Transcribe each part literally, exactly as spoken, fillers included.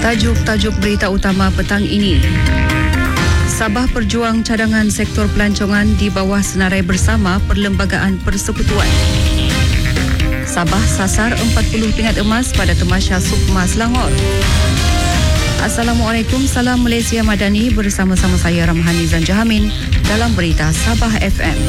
Tajuk-tajuk berita utama petang ini. Sabah berjuang cadangan sektor pelancongan di bawah senarai bersama Perlembagaan Persekutuan. Sabah sasar empat puluh pingat emas pada Tamasya Sukma Selangor. Assalamualaikum, salam Malaysia Madani, bersama-sama saya Ramhani Zanjahamin dalam berita Sabah F M.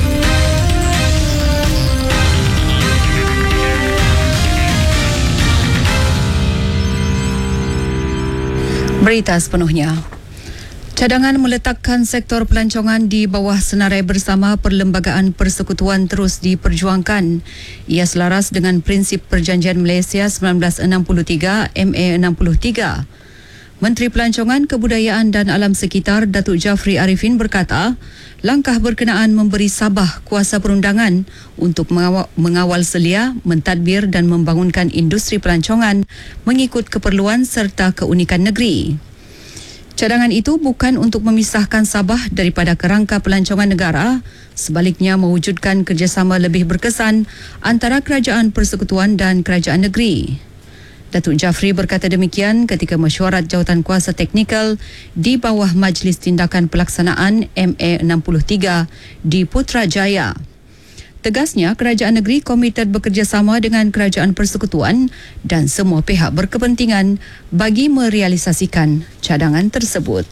Berita sepenuhnya. Cadangan meletakkan sektor pelancongan di bawah senarai bersama Perlembagaan Persekutuan terus diperjuangkan. Ia selaras dengan prinsip Perjanjian Malaysia seribu sembilan ratus enam puluh tiga M A enam puluh tiga. Menteri Pelancongan, Kebudayaan dan Alam Sekitar Datuk Jafri Arifin berkata, langkah berkenaan memberi Sabah kuasa perundangan untuk mengawal, mengawal selia, mentadbir dan membangunkan industri pelancongan mengikut keperluan serta keunikan negeri. Cadangan itu bukan untuk memisahkan Sabah daripada kerangka pelancongan negara, sebaliknya mewujudkan kerjasama lebih berkesan antara Kerajaan Persekutuan dan Kerajaan Negeri. Datuk Jafri berkata demikian ketika mesyuarat jawatan kuasa teknikal di bawah Majlis Tindakan Pelaksanaan M A enam puluh tiga di Putrajaya. Tegasnya, Kerajaan Negeri komited bekerjasama dengan Kerajaan Persekutuan dan semua pihak berkepentingan bagi merealisasikan cadangan tersebut.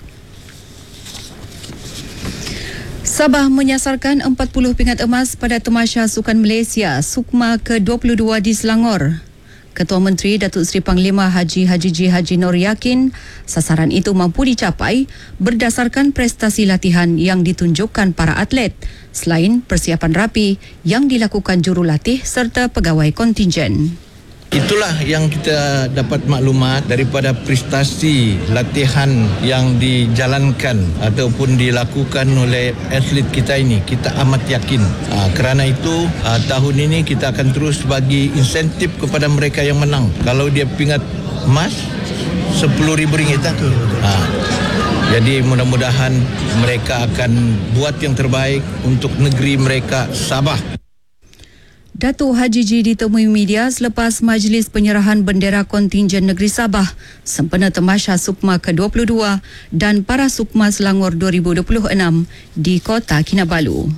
Sabah menyasarkan empat puluh pingat emas pada Tamasya Sukan Malaysia Sukma ke dua puluh dua di Selangor. Ketua Menteri Datuk Seri Panglima Haji Haji G. Haji Nur yakin sasaran itu mampu dicapai berdasarkan prestasi latihan yang ditunjukkan para atlet selain persiapan rapi yang dilakukan jurulatih serta pegawai kontingen. Itulah yang kita dapat maklumat daripada prestasi latihan yang dijalankan ataupun dilakukan oleh atlet kita ini. Kita amat yakin. Ha, kerana itu ha, tahun ini kita akan terus bagi insentif kepada mereka yang menang. Kalau dia pingat emas, sepuluh ribu ringgit. Ha, jadi mudah-mudahan mereka akan buat yang terbaik untuk negeri mereka Sabah. Datuk Haji G ditemui media selepas majlis penyerahan bendera kontingen negeri Sabah sempena Tamasya Sukma ke dua puluh dua dan Para Sukma Selangor dua ribu dua puluh enam di Kota Kinabalu.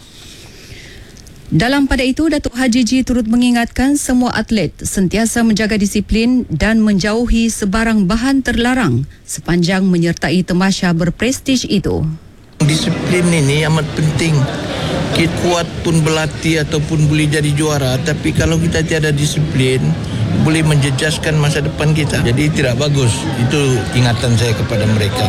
Dalam pada itu, Datuk Haji G turut mengingatkan semua atlet sentiasa menjaga disiplin dan menjauhi sebarang bahan terlarang sepanjang menyertai Tamasya berprestij itu. Disiplin ini amat penting. Kita kuat pun berlatih ataupun boleh jadi juara, tapi kalau kita tiada disiplin boleh menjejaskan masa depan kita. Jadi tidak bagus. Itu ingatan saya kepada mereka.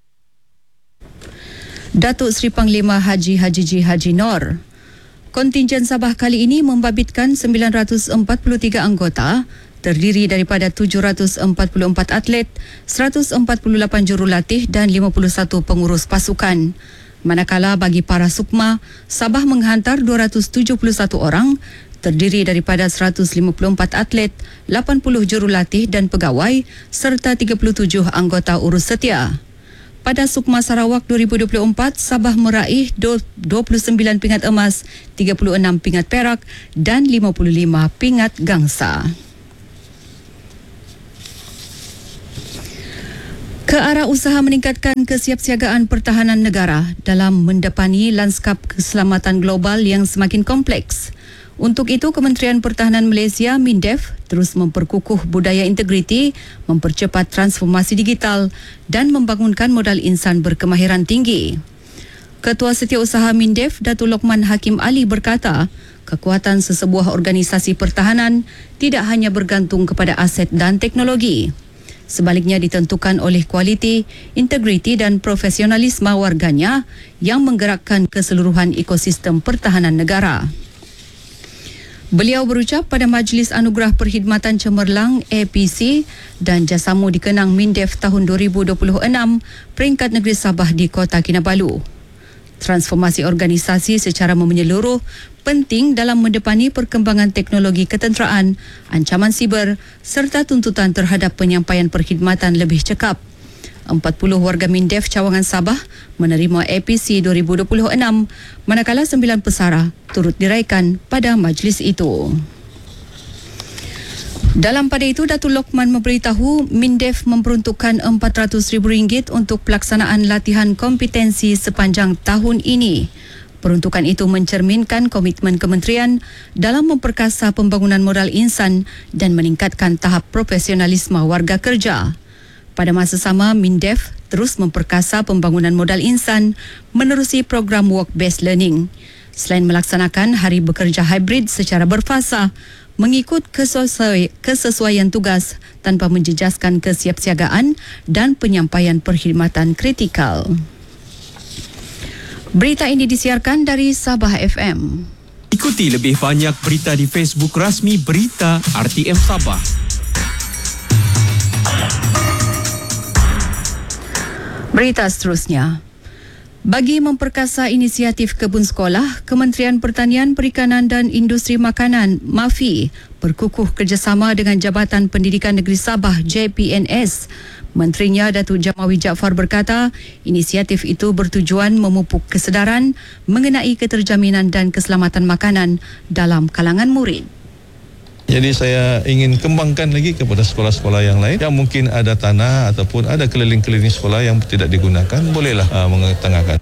Datuk Seri Panglima Haji Haji G. Haji Nur. Kontingen Sabah kali ini membabitkan sembilan ratus empat puluh tiga anggota, terdiri daripada tujuh ratus empat puluh empat atlet, seratus empat puluh lapan jurulatih dan lima puluh satu pengurus pasukan. Manakala bagi para Sukma, Sabah menghantar dua ratus tujuh puluh satu orang, terdiri daripada seratus lima puluh empat atlet, lapan puluh jurulatih dan pegawai serta tiga puluh tujuh anggota urus setia. Pada Sukma Sarawak dua ribu dua puluh empat, Sabah meraih dua puluh sembilan pingat emas, tiga puluh enam pingat perak dan lima puluh lima pingat gangsa. Ke arah usaha meningkatkan kesiapsiagaan pertahanan negara dalam mendepani lanskap keselamatan global yang semakin kompleks. Untuk itu, Kementerian Pertahanan Malaysia MINDEF terus memperkukuh budaya integriti, mempercepat transformasi digital dan membangunkan modal insan berkemahiran tinggi. Ketua Setiausaha MINDEF Datuk Lokman Hakim Ali berkata, kekuatan sesebuah organisasi pertahanan tidak hanya bergantung kepada aset dan teknologi. Sebaliknya ditentukan oleh kualiti, integriti dan profesionalisme warganya yang menggerakkan keseluruhan ekosistem pertahanan negara. Beliau berucap pada Majlis Anugerah Perkhidmatan Cemerlang A P C dan Jasamu dikenang MINDEF tahun dua ribu dua puluh enam peringkat negeri Sabah di Kota Kinabalu. Transformasi organisasi secara menyeluruh penting dalam mendepani perkembangan teknologi ketenteraan, ancaman siber serta tuntutan terhadap penyampaian perkhidmatan lebih cekap. empat puluh warga MINDEF Cawangan Sabah menerima A P C dua ribu dua puluh enam, manakala sembilan pesara turut diraikan pada majlis itu. Dalam pada itu, Datuk Lokman memberitahu Mindef memperuntukkan empat ratus ribu ringgit untuk pelaksanaan latihan kompetensi sepanjang tahun ini. Peruntukan itu mencerminkan komitmen kementerian dalam memperkasa pembangunan modal insan dan meningkatkan tahap profesionalisme warga kerja. Pada masa sama, Mindef terus memperkasa pembangunan modal insan menerusi program Work-Based Learning. Selain melaksanakan hari bekerja hybrid secara berfasa, mengikut kesesuai, kesesuaian tugas tanpa menjejaskan kesiapsiagaan dan penyampaian perkhidmatan kritikal. Berita ini disiarkan dari Sabah F M. Ikuti lebih banyak berita di Facebook rasmi Berita R T M Sabah. Berita seterusnya. Bagi memperkasa inisiatif kebun sekolah, Kementerian Pertanian, Perikanan dan Industri Makanan (M A F I) berkukuh kerjasama dengan Jabatan Pendidikan Negeri Sabah J P N S. Menterinya Datuk Jamawi Jaafar berkata, inisiatif itu bertujuan memupuk kesedaran mengenai keterjaminan dan keselamatan makanan dalam kalangan murid. Jadi saya ingin kembangkan lagi kepada sekolah-sekolah yang lain yang mungkin ada tanah ataupun ada keliling-keliling sekolah yang tidak digunakan, bolehlah uh, mengetengahkan.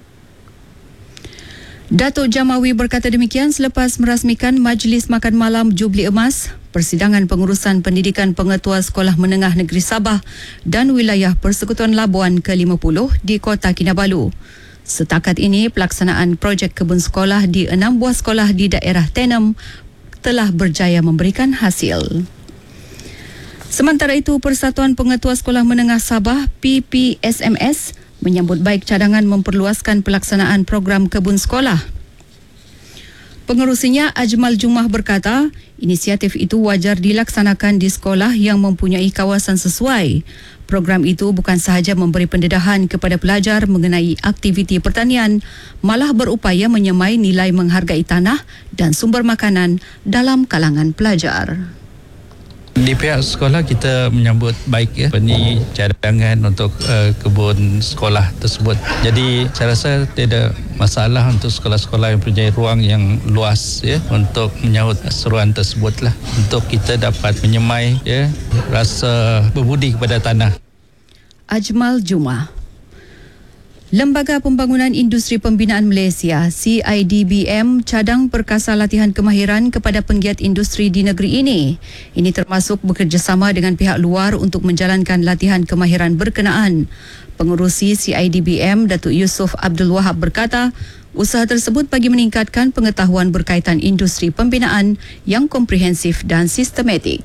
Datuk Jamawi berkata demikian selepas merasmikan Majlis Makan Malam Jubli Emas, Persidangan Pengurusan Pendidikan Pengetua Sekolah Menengah Negeri Sabah dan Wilayah Persekutuan Labuan ke lima puluh di Kota Kinabalu. Setakat ini, pelaksanaan projek kebun sekolah di enam buah sekolah di daerah Tenem telah berjaya memberikan hasil. Sementara itu, Persatuan Pengetua Sekolah Menengah Sabah P P S M S menyambut baik cadangan memperluaskan pelaksanaan program kebun sekolah. Pengerusinya Ajmal Jumah berkata, inisiatif itu wajar dilaksanakan di sekolah yang mempunyai kawasan sesuai. Program itu bukan sahaja memberi pendedahan kepada pelajar mengenai aktiviti pertanian, malah berupaya menyemai nilai menghargai tanah dan sumber makanan dalam kalangan pelajar. Di pihak sekolah kita menyambut baik ya ini cadangan untuk uh, kebun sekolah tersebut. Jadi saya rasa tidak masalah untuk sekolah-sekolah yang punya ruang yang luas ya untuk menyahut seruan tersebut lah untuk kita dapat menyemai ya rasa berbudi kepada tanah. Ajmal Jumah. Lembaga Pembangunan Industri Pembinaan Malaysia C I D B M cadang perkasa latihan kemahiran kepada penggiat industri di negeri ini. Ini termasuk bekerjasama dengan pihak luar untuk menjalankan latihan kemahiran berkenaan. Pengerusi C I D B M Datuk Yusof Abdul Wahab berkata, usaha tersebut bagi meningkatkan pengetahuan berkaitan industri pembinaan yang komprehensif dan sistematik.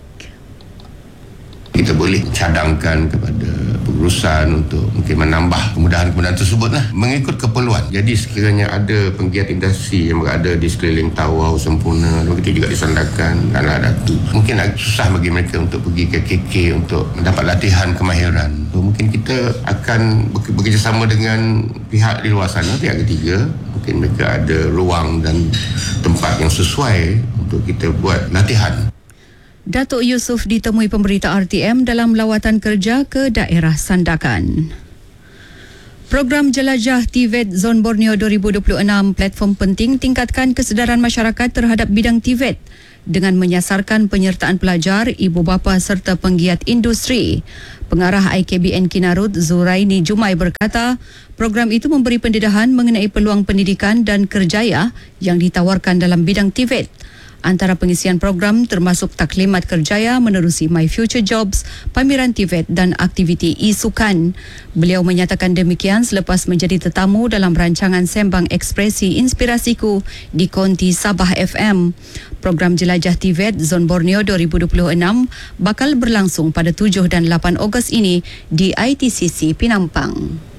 Kita boleh cadangkan kepada pengurusan untuk mungkin menambah kemudahan-kemudahan tersebut lah, mengikut keperluan. Jadi sekiranya ada penggiat industri yang berada di sekeliling Tawau, Sempurna, begitu juga di Sandakan dan Ladatu, mungkin agak susah bagi mereka untuk pergi ke K K untuk mendapat latihan kemahiran. So, mungkin kita akan bekerjasama dengan pihak di luar sana, pihak ketiga. Mungkin mereka ada ruang dan tempat yang sesuai untuk kita buat latihan. Datuk Yusof ditemui pemberita R T M dalam lawatan kerja ke daerah Sandakan. Program Jelajah T V E T Zon Borneo dua ribu dua puluh enam platform penting tingkatkan kesedaran masyarakat terhadap bidang T V E T dengan menyasarkan penyertaan pelajar, ibu bapa serta penggiat industri. Pengarah I K B N Kinarut Zuraini Jumai berkata, program itu memberi pendedahan mengenai peluang pendidikan dan kerjaya yang ditawarkan dalam bidang T V E T. Antara pengisian program termasuk taklimat kerjaya menerusi My Future Jobs, pameran T V E T dan aktiviti e-sukan. Beliau menyatakan demikian selepas menjadi tetamu dalam rancangan Sembang Ekspresi Inspirasiku di Konti Sabah F M. Program Jelajah T V E T Zon Borneo dua ribu dua puluh enam bakal berlangsung pada tujuh dan lapan Ogos ini di I T C C Pinampang.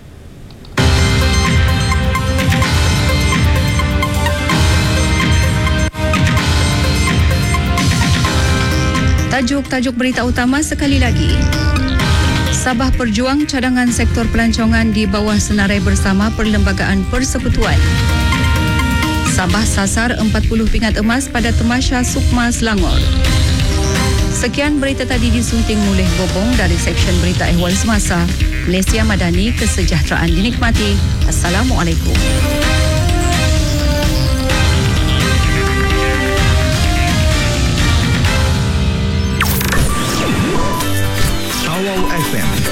Tajuk-tajuk berita utama sekali lagi. Sabah berjuang cadangan sektor pelancongan di bawah senarai bersama Perlembagaan Persekutuan. Sabah sasar empat puluh pingat emas pada Temasya Sukma Selangor. Sekian berita tadi disunting oleh Bobong dari Seksyen Berita Ehwal Semasa. Malaysia Madani, kesejahteraan dinikmati. Assalamualaikum. F M.